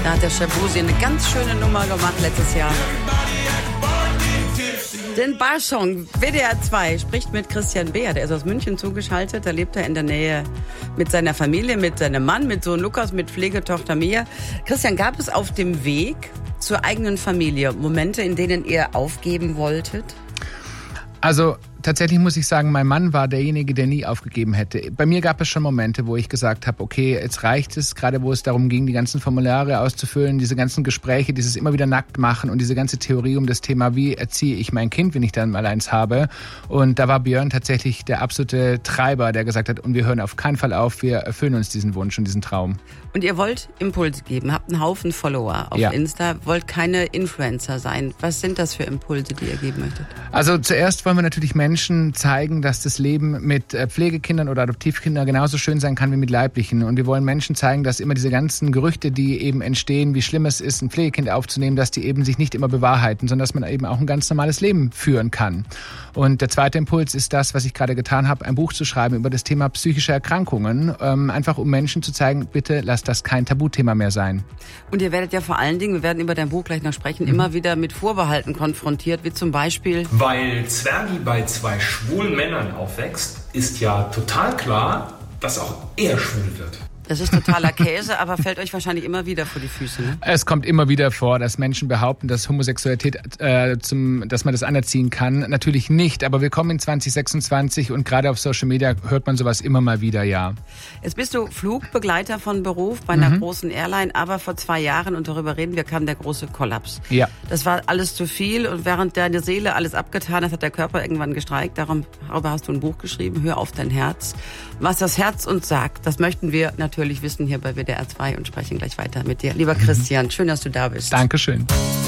Da hat der Shabuzi eine ganz schöne Nummer gemacht letztes Jahr. Den Barsong, WDR 2, spricht mit Christian Beer. Der ist aus München zugeschaltet. Da lebt er in der Nähe mit seiner Familie, mit seinem Mann, mit Sohn Lukas, mit Pflegetochter Mia. Christian, gab es auf dem Weg zur eigenen Familie Momente, in denen ihr aufgeben wolltet? Also tatsächlich muss ich sagen, mein Mann war derjenige, der nie aufgegeben hätte. Bei mir gab es schon Momente, wo ich gesagt habe, okay, jetzt reicht es, gerade wo es darum ging, die ganzen Formulare auszufüllen, diese ganzen Gespräche, dieses immer wieder nackt machen und diese ganze Theorie um das Thema, wie erziehe ich mein Kind, wenn ich dann mal eins habe. Und da war Björn tatsächlich der absolute Treiber, der gesagt hat, und wir hören auf keinen Fall auf, wir erfüllen uns diesen Wunsch und diesen Traum. Und ihr wollt Impulse geben, habt einen Haufen Follower auf Insta, wollt keine Influencer sein. Was sind das für Impulse, die ihr geben möchtet? Also zuerst wollen wir natürlich Menschen zeigen, dass das Leben mit Pflegekindern oder Adoptivkindern genauso schön sein kann wie mit Leiblichen. Und wir wollen Menschen zeigen, dass immer diese ganzen Gerüchte, die eben entstehen, wie schlimm es ist, ein Pflegekind aufzunehmen, dass die eben sich nicht immer bewahrheiten, sondern dass man eben auch ein ganz normales Leben führen kann. Und der zweite Impuls ist das, was ich gerade getan habe, ein Buch zu schreiben über das Thema psychische Erkrankungen, einfach um Menschen zu zeigen, bitte lasst das kein Tabuthema mehr sein. Und ihr werdet ja vor allen Dingen, wir werden über dein Buch gleich noch sprechen, immer wieder mit Vorbehalten konfrontiert, wie zum Beispiel... Weil Zwergi bei zwei schwulen Männern aufwächst, ist ja total klar, dass auch er schwul wird. Das ist totaler Käse, aber fällt euch wahrscheinlich immer wieder vor die Füße, ne? Es kommt immer wieder vor, dass Menschen behaupten, dass Homosexualität, dass man das anerziehen kann. Natürlich nicht, aber wir kommen in 2026 und gerade auf Social Media hört man sowas immer mal wieder, ja. Jetzt bist du Flugbegleiter von Beruf bei einer großen Airline, aber vor 2 Jahren, und darüber reden wir, kam der große Kollaps. Ja. Das war alles zu viel und während deine Seele alles abgetan hat, hat der Körper irgendwann gestreikt. Darüber hast du ein Buch geschrieben, Hör auf dein Herz. Was das Herz uns sagt, das möchten wir natürlich wissen hier bei WDR 2 und sprechen gleich weiter mit dir. Lieber Christian, schön, dass du da bist. Dankeschön.